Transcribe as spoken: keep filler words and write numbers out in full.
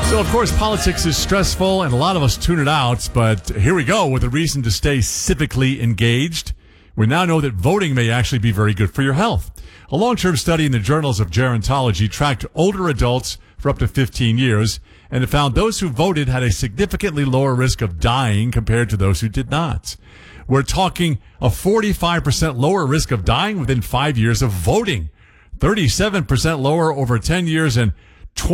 So, of course, politics is stressful, and a lot of us tune it out, but here we go with a reason to stay civically engaged. We now know that voting may actually be very good for your health. A long-term study in the Journals of Gerontology tracked older adults for up to fifteen years, and it found those who voted had a significantly lower risk of dying compared to those who did not. We're talking a forty-five percent lower risk of dying within five years of voting, thirty-seven percent lower over ten years, and